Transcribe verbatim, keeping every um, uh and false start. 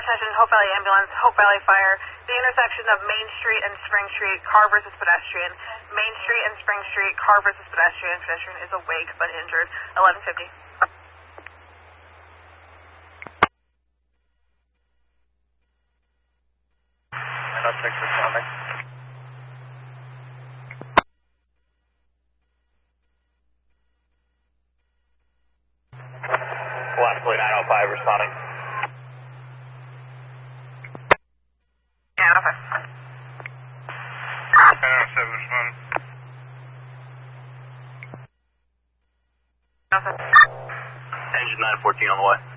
attention, Hope Valley Ambulance, Hope Valley Fire. The intersection of Main Street and Spring Street, car versus pedestrian. Main Street and Spring Street, car versus pedestrian. Pedestrian is awake but injured. eleven fifty. That's six responding. Wesley nine oh five responding. Yeah, okay. nine oh seven responding. Okay. Engine nine fourteen on the way.